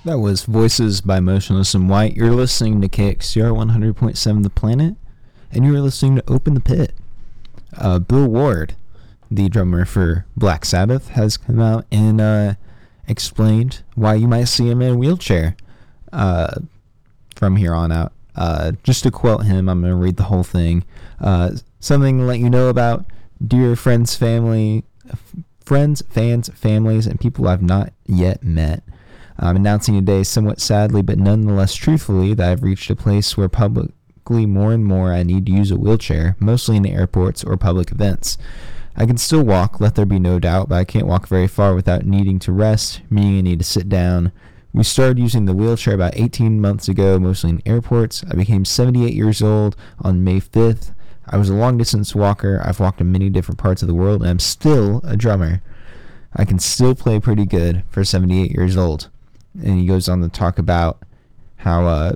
That was Voices by Motionless in White. You're listening to KXCR 100.7 The Planet, and you're listening to Open the Pit. Bill Ward, the drummer for Black Sabbath, has come out and explained why you might see him in a wheelchair from here on out. Just to quote him, I'm going to read the whole thing. Something to let you know about dear friends, fans, families, and people I've not yet met. I'm announcing today, somewhat sadly, but nonetheless truthfully, that I've reached a place where publicly more and more I need to use a wheelchair, mostly in airports or public events. I can still walk, let there be no doubt, but I can't walk very far without needing to rest, meaning I need to sit down. We started using the wheelchair about 18 months ago, mostly in airports. I became 78 years old on May 5th. I was a long-distance walker. I've walked in many different parts of the world, and I'm still a drummer. I can still play pretty good for 78 years old. And he goes on to talk about how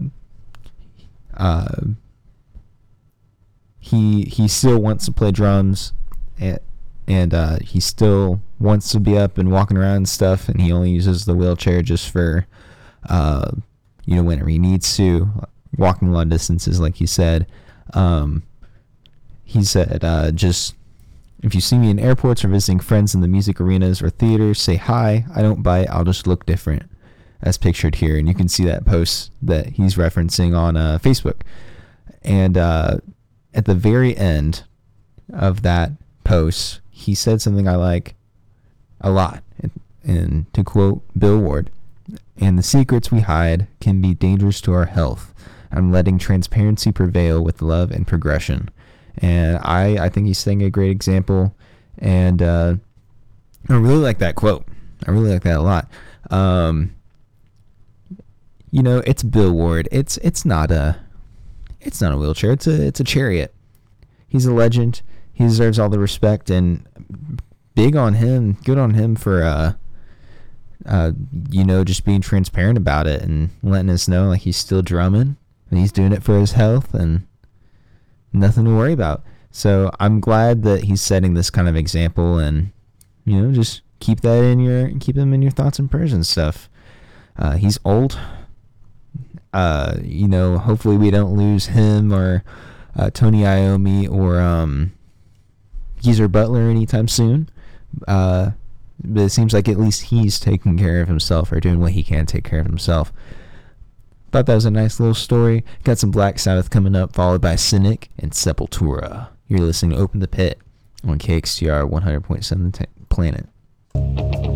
he still wants to play drums, and he still wants to be up and walking around and stuff, and he only uses the wheelchair just for whenever he needs to, walking long distances, like he said. He said, just if you see me in airports or visiting friends in the music arenas or theaters, say hi. I don't bite, I'll just look different, as pictured here. And you can see that post that he's referencing on Facebook. And at the very end of that post, he said something I like a lot. And to quote Bill Ward, "And the secrets we hide can be dangerous to our health. I'm letting transparency prevail with love and progression." And I think he's setting a great example. And I really like that quote. I really like that a lot. It's Bill Ward. It's not a wheelchair. It's a chariot. He's a legend. He deserves all the respect, and big on him. Good on him for just being transparent about it and letting us know like he's still drumming and he's doing it for his health and nothing to worry about. So I'm glad that he's setting this kind of example, and just keep him in your thoughts and prayers and stuff. He's old. Hopefully we don't lose him or Tony Iommi or Geezer Butler anytime soon. But it seems like at least he's taking care of himself, or doing what he can to take care of himself. Thought that was a nice little story. Got some Black Sabbath coming up, followed by Cynic and Sepultura. You're listening to Open the Pit on KXTR 100.7 Planet.